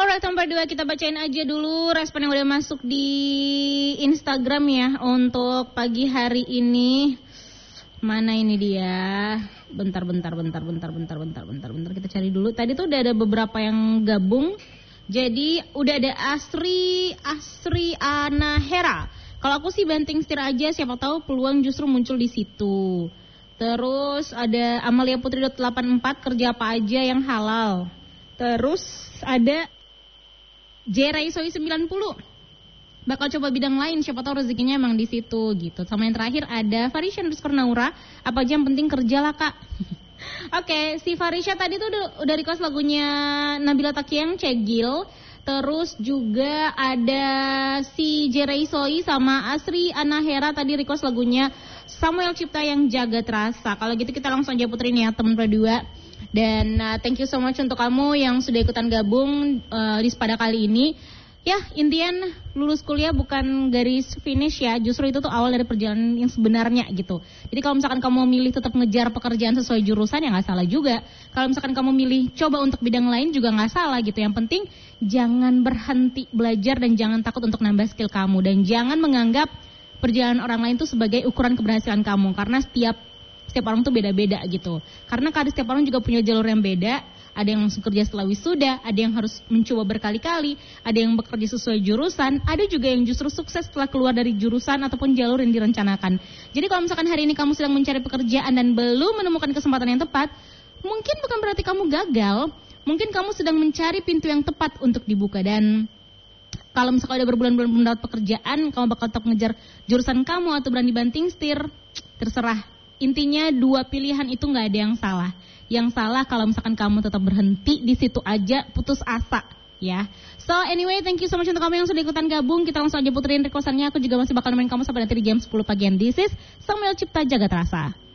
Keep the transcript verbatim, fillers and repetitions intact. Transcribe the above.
Alright, nomor dua kita bacain aja dulu respon yang udah masuk di Instagram ya untuk pagi hari ini. Mana ini dia? Bentar, bentar, bentar, bentar, bentar, bentar, bentar, bentar. Kita cari dulu. Tadi tuh udah ada beberapa yang gabung. Jadi udah ada Asri, Asri Anahera. Kalau aku sih banting setir aja, siapa tahu peluang justru muncul di situ. Terus ada Amalia Putri delapan empat, kerja apa aja yang halal. Terus ada Jerai Soi sembilan puluh. Bakal coba bidang lain, siapa tahu rezekinya emang di situ gitu. Sama yang terakhir ada Farisha underscore Naura, apa aja yang penting kerja lah kak. Oke, okay, si Farisha tadi tuh udah, udah request lagunya Nabila Takyang Cegil. Terus juga ada si Jerai Soi sama Asri Anahera tadi request lagunya Samuel Cipta yang Jaga Terasa. Kalau gitu kita langsung aja puterin ya teman berdua. Dan uh, thank you so much untuk kamu yang sudah ikutan gabung uh, di pada kali ini. Ya, intian lulus kuliah bukan garis finish ya. Justru itu tuh awal dari perjalanan yang sebenarnya gitu. Jadi kalau misalkan kamu milih tetap ngejar pekerjaan sesuai jurusan ya gak salah juga. Kalau misalkan kamu milih coba untuk bidang lain juga gak salah gitu. Yang penting jangan berhenti belajar dan jangan takut untuk nambah skill kamu. Dan jangan menganggap perjalanan orang lain tuh sebagai ukuran keberhasilan kamu. Karena setiap Setiap orang tuh beda-beda gitu. Karena kadang setiap orang juga punya jalur yang beda. Ada yang langsung kerja setelah wisuda, ada yang harus mencoba berkali-kali, ada yang bekerja sesuai jurusan, ada juga yang justru sukses setelah keluar dari jurusan ataupun jalur yang direncanakan. Jadi kalau misalkan hari ini kamu sedang mencari pekerjaan dan belum menemukan kesempatan yang tepat, mungkin bukan berarti kamu gagal, mungkin kamu sedang mencari pintu yang tepat untuk dibuka. Dan kalau misalkan udah berbulan-bulan belum dapat pekerjaan, kamu bakal tetap ngejar jurusan kamu atau berani banting setir, terserah. Intinya dua pilihan itu nggak ada yang salah. Yang salah kalau misalkan kamu tetap berhenti di situ aja, putus asa, ya. So anyway, thank you so much untuk kamu yang sudah ikutan gabung. Kita langsung aja puterin requestannya. Aku juga masih bakal nemenin kamu sampai nanti di jam sepuluh pagi. This is Samuel Cipta Jaga Terasa.